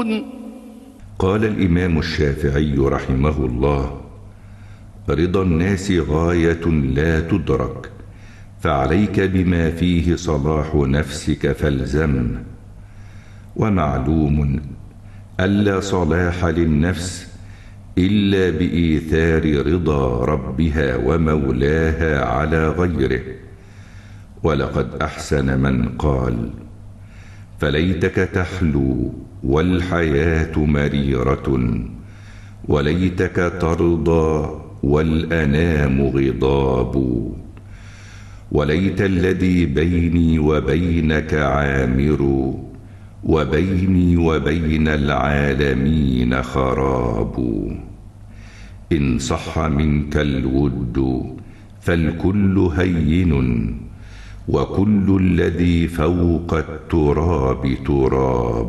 يعلمون. قال الإمام الشافعي رحمه الله: رضا الناس غاية لا تدرك، فعليك بما فيه صلاح نفسك فالزم. ومعلوم ألا صلاح للنفس إلا بإيثار رضا ربها ومولاها على غيره. ولقد أحسن من قال: فليتك تحلو والحياة مريرة، وليتك ترضى والأنام غضاب. وليت الذي بيني وبينك عامر، وبيني وبين العالمين خراب. إن صح منك الود فالكل هين، وكل الذي فوق التراب تراب.